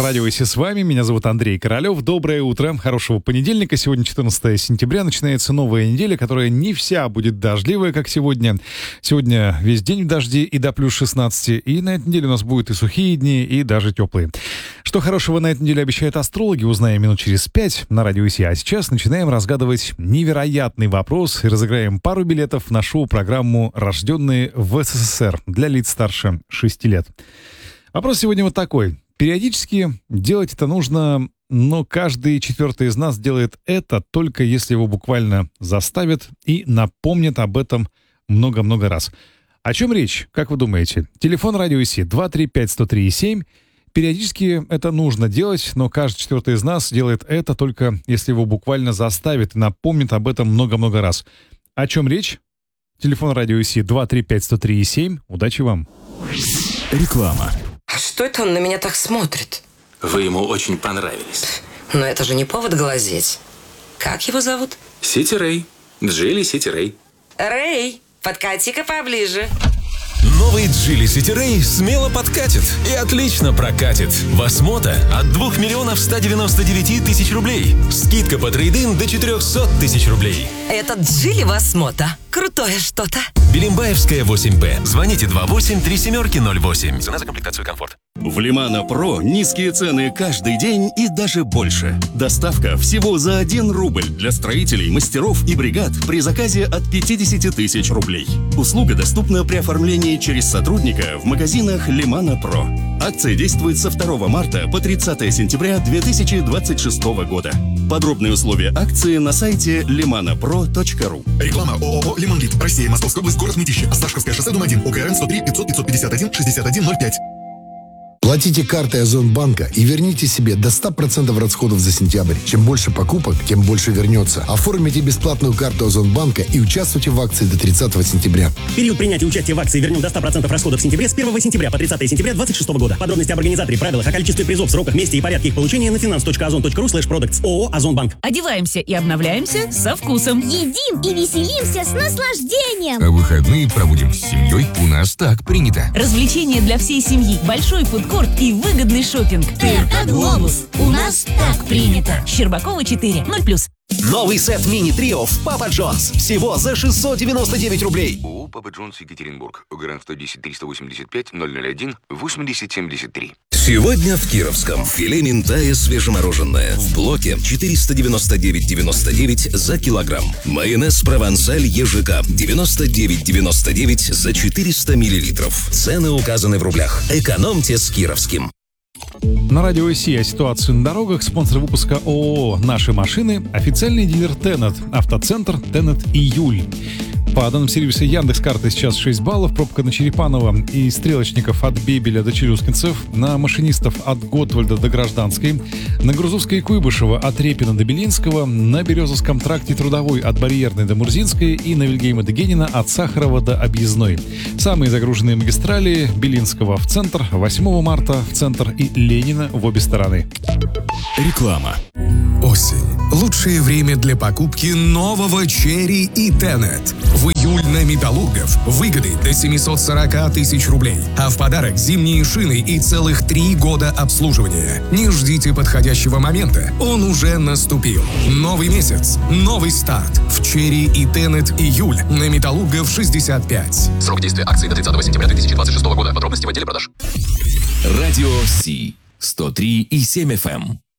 Радио Иси с вами. Меня зовут Андрей Королёв. Доброе утро. Хорошего понедельника. Сегодня 14 сентября. Начинается новая неделя, которая не вся будет дождливая, как сегодня. Сегодня весь день в дожде и до плюс 16. И на этой неделе у нас будут и сухие дни, и даже теплые. Что хорошего на этой неделе обещают астрологи, узнаем минут через 5 на Радио Иси. А сейчас начинаем разгадывать невероятный вопрос и разыграем пару билетов на шоу-программу «Рожденные в СССР» для лиц старше 6 лет. Вопрос сегодня вот такой. Периодически делать это нужно, но каждый четвертый из нас делает это только если его буквально заставят и напомнят об этом много-много раз. О чем речь, как вы думаете? Телефон Радио Иси 235-103-7. Периодически это нужно делать, но каждый четвертый из нас делает это только если его буквально заставят и напомнят об этом много-много раз. О чем речь? Телефон Радио Иси 235-103-7. Удачи вам. Реклама. А что это он на меня так смотрит? Вы ему очень понравились. Но это же не повод глазеть. Как его зовут? Сити Рэй. Джилли Сити Рэй. Рэй, подкати-ка поближе. Новый Geely City Ray смело подкатит и отлично прокатит. Восмота от 2 199 000 рублей. Скидка по трейд-ин до 400 000 рублей. Этот Geely Восмота. Крутое что-то. Белимбаевская, 8Б. Звоните 28-37-08. Цена за комплектацию комфорт. В Лимано Про низкие цены каждый день и даже больше. Доставка всего за 1 рубль для строителей, мастеров и бригад при заказе от 50 000 рублей. Услуга доступна при оформлении через сотрудника в магазинах Лимано Про. Акция действует со 2 марта по 30 сентября 2026 года. Подробные условия акции на сайте limanopro.ru. Реклама ООО «Лимонлит». Россия, Московская область, город Мытищи. Осташковское шоссе, дом 1. УКРН 103 500 551 6105. Платите картой Озонбанка и верните себе до 100% расходов за сентябрь. Чем больше покупок, тем больше вернется. Оформите бесплатную карту Озонбанка и участвуйте в акции до 30 сентября. Период принятия участия в акции вернем до 100% расходов в сентябре с 1 сентября по 30 сентября 2026 года. Подробности об организаторе, правилах, о количестве призов, сроках, месте и порядке их получения на finance.ozon.ru/products. ООО «Озонбанк». Одеваемся и обновляемся со вкусом. Едим и веселимся с наслаждением. А выходные проводим с семьей. У нас так принято. Развлечения для всей семьи, большой фудкорт и выгодный шопинг. ТРК «Глобус». У нас так принято. Щербакова 4, 0+. Новый сет мини-трио в Папа Джонс. Всего за 699 рублей. ООО «Папа Джонс, Екатеринбург». УГРН 110 385 001 8073. Сегодня в Кировском филе минтая свежемороженое в блоке 499,99 за килограмм. Майонез провансаль ЕЖК 99,99 за 400 миллилитров. Цены указаны в рублях. Экономьте с Кировским. На Радио Иси о ситуации на дорогах. Спонсор выпуска ООО «Наши машины». Официальный дилер Тенет. Автоцентр Тенет Июль. По данным сервиса Яндекс.Карты сейчас 6 баллов. Пробка на Черепанова и Стрелочников от Бебеля до Челюскинцев. На машинистов от Готвальда до Гражданской. На Грузовской и Куйбышева от Репина до Белинского. На Березовском тракте Трудовой от Барьерной до Мурзинской. И на Вильгельма Дегенина от Сахарова до Объездной. Самые загруженные магистрали: Белинского в центр, 8 марта в центр и Ленина в обе стороны. Реклама. Осень. Лучшее время для покупки нового Черри и Тенет. В июль на Металлургов выгоды до 740 000 рублей. А в подарок зимние шины и целых 3 года обслуживания. Не ждите подходящего момента. Он уже наступил. Новый месяц. Новый старт. В Черри и Тенет июль на Металлургов 65. Срок действия акции до 30 сентября 2026 года. Подробности в отделе продаж. Радио Си 103,7 FM.